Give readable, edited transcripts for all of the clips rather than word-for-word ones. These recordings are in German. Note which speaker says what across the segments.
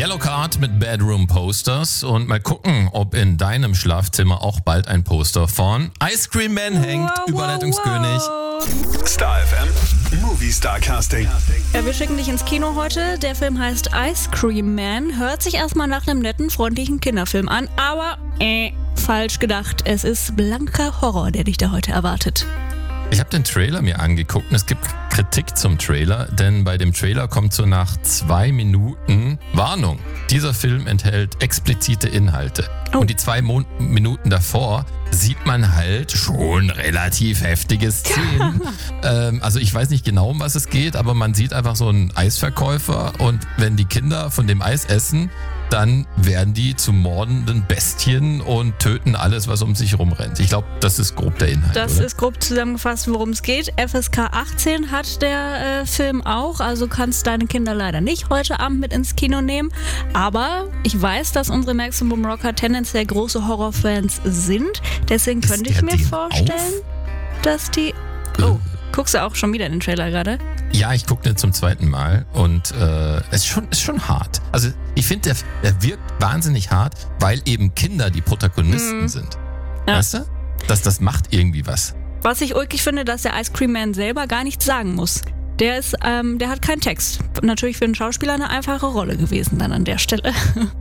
Speaker 1: Yellowcard mit Bedroom Posters und mal gucken, ob in deinem Schlafzimmer auch bald ein Poster von Ice Cream Man hängt. Überleitungskönig.
Speaker 2: Star FM Movie Star Casting.
Speaker 3: Ja, wir schicken dich ins Kino heute. Der Film heißt Ice Cream Man. Hört sich erstmal nach einem netten, freundlichen Kinderfilm an, aber falsch gedacht. Es ist blanker Horror, der dich da heute erwartet.
Speaker 1: Ich habe den Trailer mir angeguckt und es gibt Kritik zum Trailer, denn bei dem Trailer kommt so nach 2 Minuten Warnung. Dieser Film enthält explizite Inhalte. Und die 2 Minuten davor sieht man halt schon relativ heftige Szenen. Also ich weiß nicht genau, um was es geht, aber man sieht einfach so einen Eisverkäufer und wenn die Kinder von dem Eis essen, dann werden die zu mordenden Bestien und töten alles, was um sich rumrennt. Ich glaube, das ist grob der Inhalt.
Speaker 3: Das
Speaker 1: oder?
Speaker 3: ist grob zusammengefasst, worum es geht. FSK 18 hat der Film auch, also kannst deine Kinder leider nicht heute Abend mit ins Kino nehmen. Aber ich weiß, dass unsere Maximum Rocker tendenziell große Horrorfans sind. Deswegen könnte ich mir vorstellen, dass die... Oh, guckst du auch schon wieder den Trailer gerade?
Speaker 1: Ja, ich gucke den zum 2. Mal und es ist schon hart. Also ich finde, der wirkt wahnsinnig hart, weil eben Kinder die Protagonisten sind. Ja. Weißt du? Das macht irgendwie was.
Speaker 3: Was ich ulkig finde, dass der Ice Cream Man selber gar nichts sagen muss. Der hat keinen Text. Natürlich für einen Schauspieler eine einfache Rolle gewesen dann an der Stelle.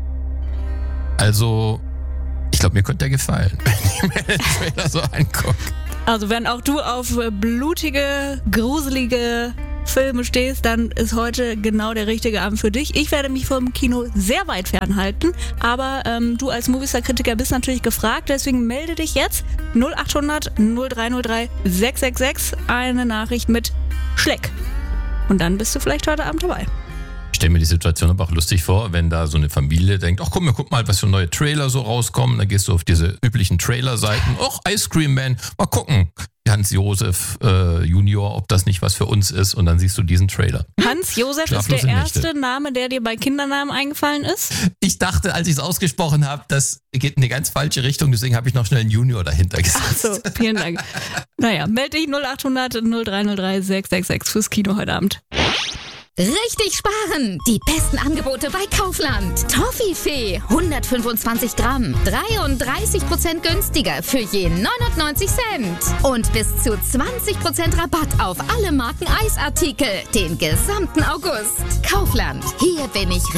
Speaker 1: Also, ich glaube, mir könnte der gefallen, wenn ich mir den Trailer so angucke.
Speaker 3: Also wenn auch du auf blutige, gruselige Filme stehst, dann ist heute genau der richtige Abend für dich. Ich werde mich vom Kino sehr weit fernhalten, aber du als Moviestar-Kritiker bist natürlich gefragt, deswegen melde dich jetzt 0800 0303 666 eine Nachricht mit Schleck. Und dann bist du vielleicht heute Abend dabei.
Speaker 1: Ich stelle mir die Situation aber auch lustig vor, wenn da so eine Familie denkt, ach komm, guck mal, was für neue Trailer so rauskommen. Dann gehst du auf diese üblichen Trailer-Seiten. Ach, Ice Cream Man, mal gucken. Hans-Josef Junior, ob das nicht was für uns ist. Und dann siehst du diesen Trailer.
Speaker 3: Hans-Josef ist der erste Name, der dir bei Kindernamen eingefallen ist?
Speaker 1: Ich dachte, als ich es ausgesprochen habe, das geht in eine ganz falsche Richtung. Deswegen habe ich noch schnell einen Junior dahinter gesetzt.
Speaker 3: Ach so, vielen Dank. Naja, melde dich 0800 0303 666 fürs Kino heute Abend.
Speaker 4: Richtig sparen! Die besten Angebote bei Kaufland. Toffifee 125 Gramm, 33% günstiger für je 99 Cent. Und bis zu 20% Rabatt auf alle Marken Eisartikel den gesamten August. Kaufland, hier bin ich